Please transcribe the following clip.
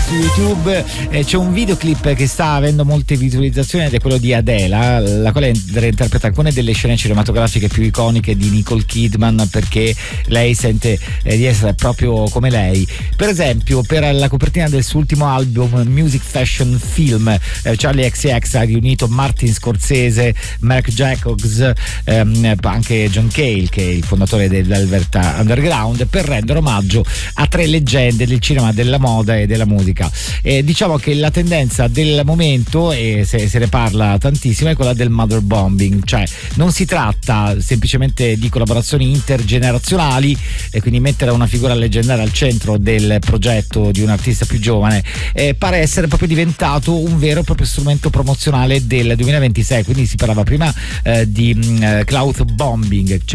su YouTube. C'è un videoclip che sta avendo molte visualizzazioni ed è quello di Adela, la quale interpreta alcune delle scene cinematografiche più iconiche di Nicole Kidman, perché lei sente di essere proprio come lei. Per esempio, per la copertina del suo ultimo album Music Fashion Film, Charlie XCX ha riunito Martin Scorsese, Marc Jacobs, anche John Cale, che è il fondatore del Velvet Underground, per rendere omaggio a tre leggende del cinema, della moda e della musica. Diciamo che la tendenza del momento, e se ne parla tantissimo, è quella del mother bombing, cioè non si tratta semplicemente di collaborazioni intergenerazionali e quindi mettere una figura leggendaria al centro del progetto di un artista più giovane, pare essere proprio diventato un vero e proprio strumento promozionale del 2026. Quindi si parlava prima di cloud bombing, cioè